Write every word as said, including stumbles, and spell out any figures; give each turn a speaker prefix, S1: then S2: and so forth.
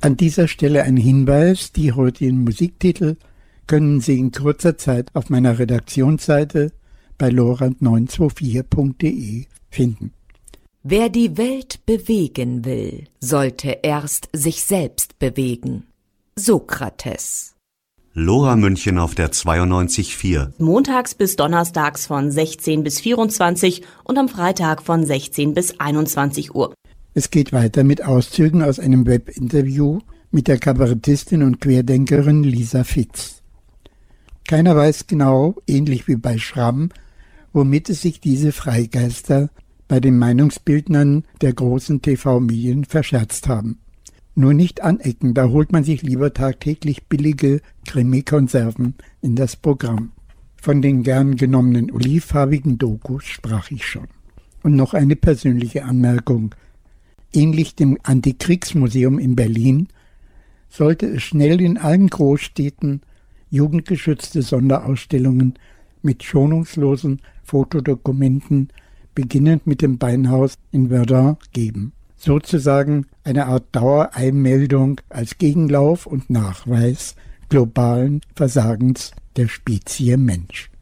S1: An dieser Stelle ein Hinweis: Die heutigen Musiktitel können Sie in kurzer Zeit auf meiner Redaktionsseite bei lorand neun zwei vier punkt de finden.
S2: Wer die Welt bewegen will, sollte erst sich selbst bewegen. Sokrates.
S3: Lora München auf der zweiundneunzig Komma vier.
S4: Montags bis donnerstags von sechzehn bis vierundzwanzig und am Freitag von sechzehn bis einundzwanzig Uhr.
S1: Es geht weiter mit Auszügen aus einem Webinterview mit der Kabarettistin und Querdenkerin Lisa Fitz. Keiner weiß genau, ähnlich wie bei Schramm, womit es sich diese Freigeister bei den Meinungsbildnern der großen T V-Medien verscherzt haben. Nur nicht anecken, da holt man sich lieber tagtäglich billige Krimi-Konserven in das Programm. Von den gern genommenen olivfarbigen Dokus sprach ich schon. Und noch eine persönliche Anmerkung. Ähnlich dem Antikriegsmuseum in Berlin sollte es schnell in allen Großstädten jugendgeschützte Sonderausstellungen mit schonungslosen Fotodokumenten, beginnend mit dem Beinhaus in Verdun, geben. Sozusagen eine Art Dauereinmeldung als Gegenlauf und Nachweis globalen Versagens der Spezie Mensch.